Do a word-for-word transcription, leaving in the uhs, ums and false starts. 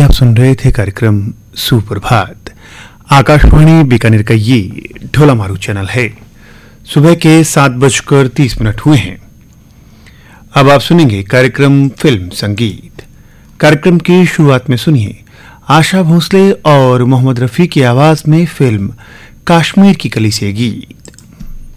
आप सुन रहे थे कार्यक्रम सुप्रभात। आकाशवाणी बीकानेर का ये ढोला मारू चैनल है। सुबह के सात बजकर तीस मिनट हुए हैं। अब आप सुनेंगे कार्यक्रम फिल्म संगीत। कार्यक्रम की शुरुआत में सुनिए आशा भोसले और मोहम्मद रफी की आवाज में फिल्म कश्मीर की कली से गीत।